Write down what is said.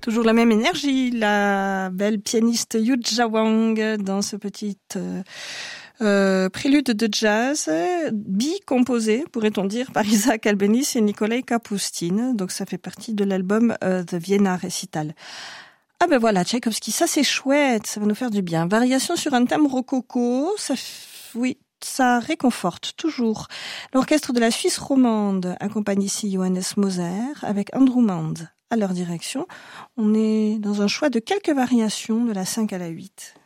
Toujours la même énergie, la belle pianiste Yuja Wang dans ce petit prélude de jazz, bi-composé, pourrait-on dire, par Isaac Albéniz et Nikolai Kapustin. Donc ça fait partie de l'album The Vienna Recital. Ah ben voilà, Tchaïkovski, ça c'est chouette, ça va nous faire du bien. Variation sur un thème rococo, oui, ça réconforte toujours. L'orchestre de la Suisse romande accompagne ici Johannes Moser avec Andrew Mand à leur direction. On est dans un choix de quelques variations de la 5 à la 8.